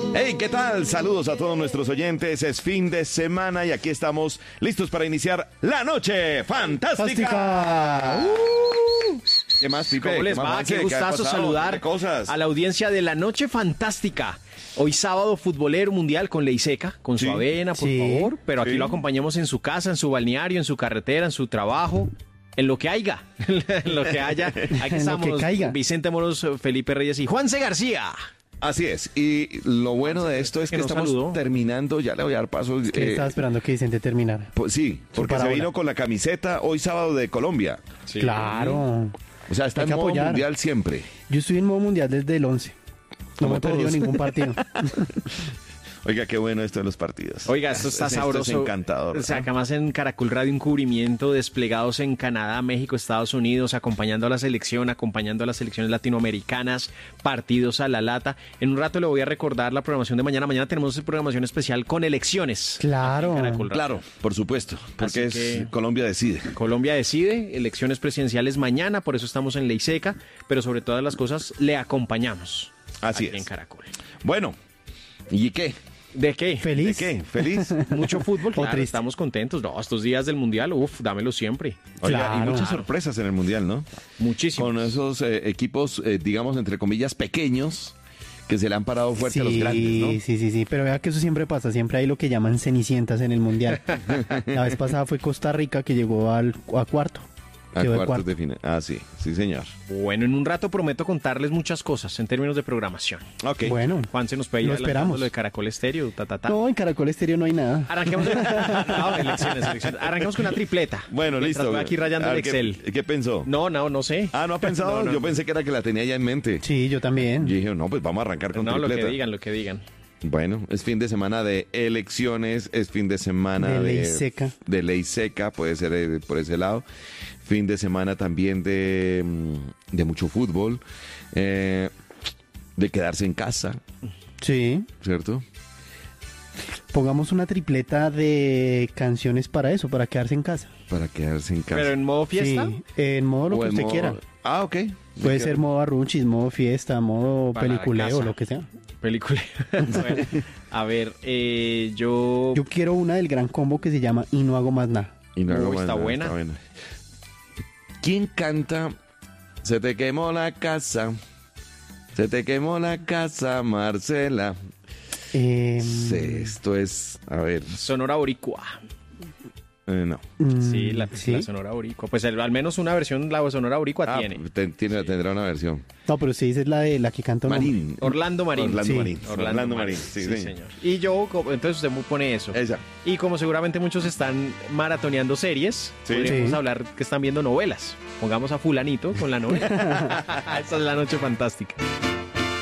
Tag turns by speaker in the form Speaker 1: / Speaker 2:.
Speaker 1: Hey, ¿qué tal? Saludos a todos nuestros oyentes. Es fin de semana y aquí estamos listos para iniciar la noche fantástica. ¿Qué más, Pipe?
Speaker 2: ¿Cómo les
Speaker 1: más,
Speaker 2: va?
Speaker 1: Juanse?
Speaker 2: Qué
Speaker 1: ¿Qué ha
Speaker 2: gustazo
Speaker 1: pasado?
Speaker 2: saludar
Speaker 1: ¿Qué cosas?
Speaker 2: a la audiencia de la Noche Fantástica. Hoy sábado futbolero mundial con ley seca, con
Speaker 1: Sí.
Speaker 2: su avena, por
Speaker 3: Sí.
Speaker 2: favor. Pero aquí
Speaker 1: Sí.
Speaker 2: lo acompañamos en su casa, en su balneario, en su carretera, en su trabajo. En lo que haya, en lo que haya. Aquí
Speaker 3: En lo
Speaker 2: estamos,
Speaker 3: que caiga.
Speaker 2: Vicente Moros, Felipe Reyes y Juanse García.
Speaker 1: Así es. Y lo bueno de esto es que
Speaker 2: que nos
Speaker 1: estamos
Speaker 2: saludó.
Speaker 1: terminando. Ya le voy a dar paso.
Speaker 3: Que estaba esperando que Vicente terminara.
Speaker 1: Pues sí, porque se
Speaker 3: parábola.
Speaker 1: vino con la camiseta hoy sábado de Colombia.
Speaker 3: Claro.
Speaker 1: O sea, está
Speaker 3: Hay
Speaker 1: en
Speaker 3: que
Speaker 1: modo
Speaker 3: apoyar.
Speaker 1: mundial siempre.
Speaker 3: Yo estoy en modo mundial desde el 11. No
Speaker 1: Como
Speaker 3: me he perdido
Speaker 1: todos.
Speaker 3: ningún partido.
Speaker 1: Oiga, qué bueno esto de los partidos.
Speaker 2: Oiga, esto está sabroso.
Speaker 1: Es encantador.
Speaker 2: O sea, acá más en Caracol Radio un cubrimiento desplegados en Canadá, México, Estados Unidos, acompañando a la selección, acompañando a las selecciones latinoamericanas, partidos a la lata. En un rato le voy a recordar la programación de mañana. Mañana tenemos programación especial con elecciones.
Speaker 3: Claro.
Speaker 2: Aquí en Caracol Radio.
Speaker 1: Claro, por supuesto, porque
Speaker 2: Así que-
Speaker 1: Colombia decide.
Speaker 2: Colombia decide, elecciones presidenciales mañana, por eso estamos en Ley Seca, pero sobre todas las cosas le acompañamos.
Speaker 1: Así
Speaker 2: aquí
Speaker 1: es.
Speaker 2: en Caracol.
Speaker 1: Bueno, ¿y qué?
Speaker 2: ¿De qué?
Speaker 1: ¿De
Speaker 3: Feliz.
Speaker 1: qué? ¿Feliz?
Speaker 2: Mucho fútbol, claro,
Speaker 3: triste.
Speaker 2: estamos contentos. No, estos días del Mundial, dámelo siempre.
Speaker 1: Oiga, y
Speaker 3: Claro.
Speaker 1: muchas sorpresas en el Mundial, ¿no?
Speaker 2: Muchísimo.
Speaker 1: Con esos equipos, digamos, entre comillas, pequeños, que se le han parado fuerte a los grandes, ¿no?
Speaker 3: Sí. Pero vea que eso siempre pasa. Siempre hay lo que llaman cenicientas en el mundial. La vez pasada fue Costa Rica que llegó a cuarto.
Speaker 1: A
Speaker 3: Quedó de
Speaker 1: cuartos
Speaker 3: cuarto.
Speaker 1: de final. Ah, sí, sí, señor.
Speaker 2: Bueno, en un rato prometo contarles muchas cosas en términos de programación.
Speaker 1: Ok.
Speaker 3: Bueno,
Speaker 2: Juan se nos puede ir
Speaker 3: Lo
Speaker 2: adelantando
Speaker 3: esperamos.
Speaker 2: lo de Caracol Estéreo,
Speaker 3: no, en Caracol Estéreo no hay nada.
Speaker 2: Arranquemos. No, elecciones. Arranquemos con una tripleta.
Speaker 1: Bueno,
Speaker 2: Mientras
Speaker 1: listo.
Speaker 2: voy aquí rayando
Speaker 1: A
Speaker 2: el
Speaker 1: ver,
Speaker 2: Excel.
Speaker 1: ¿Qué pensó?
Speaker 2: No sé.
Speaker 1: Ah, ¿no ha pensado?
Speaker 2: No.
Speaker 1: Yo pensé que era que la tenía ya en mente.
Speaker 3: Sí, yo también.
Speaker 1: Y dije, no, pues vamos a arrancar con
Speaker 2: No, lo
Speaker 1: tripleta.
Speaker 2: que digan.
Speaker 1: Bueno, es fin de semana de elecciones, es fin de semana
Speaker 3: De ley seca.
Speaker 1: De ley seca, puede ser por ese lado. Fin de semana también de mucho fútbol, de quedarse en casa,
Speaker 3: Sí.
Speaker 1: ¿cierto?
Speaker 3: Pongamos una tripleta de canciones para eso, para quedarse en casa.
Speaker 1: Para quedarse en casa.
Speaker 2: Pero en modo fiesta.
Speaker 3: Sí, en modo lo
Speaker 1: O
Speaker 3: que
Speaker 1: en
Speaker 3: usted
Speaker 1: modo-
Speaker 3: quiera.
Speaker 1: Ah, ok.
Speaker 3: Puede ser modo arrunchis, modo fiesta, modo
Speaker 2: Para la
Speaker 3: peliculeo,
Speaker 2: casa.
Speaker 3: lo que sea.
Speaker 2: Película. Bueno, a ver, yo...
Speaker 3: Yo quiero una del gran combo que se llama Y no hago más nada.
Speaker 1: Y no hago
Speaker 2: Uy,
Speaker 1: más
Speaker 2: está
Speaker 1: nada,
Speaker 2: buena.
Speaker 1: ¿Quién canta? Se te quemó la casa. Se te quemó la casa, Marcela. Sí, esto es, a ver,
Speaker 2: Sonora Boricua.
Speaker 1: no.
Speaker 2: Sí, la
Speaker 3: ¿sí?
Speaker 2: Sonora Boricua. Pues al menos una versión la Sonora Boricua
Speaker 1: Ah,
Speaker 2: tiene.
Speaker 1: tendrá una versión.
Speaker 3: No, pero usted dice la de la que canta un hombre.
Speaker 1: Marín.
Speaker 2: Orlando Marín.
Speaker 1: Orlando
Speaker 3: Sí.
Speaker 1: Marín. Orlando Marín. Sí, señor.
Speaker 2: Y yo, entonces usted pone eso.
Speaker 1: Ella.
Speaker 2: Y como seguramente muchos están maratoneando series,
Speaker 1: Sí.
Speaker 2: podríamos
Speaker 3: Sí.
Speaker 2: hablar que están viendo novelas. Pongamos a fulanito con la novela. Esta es la noche fantástica.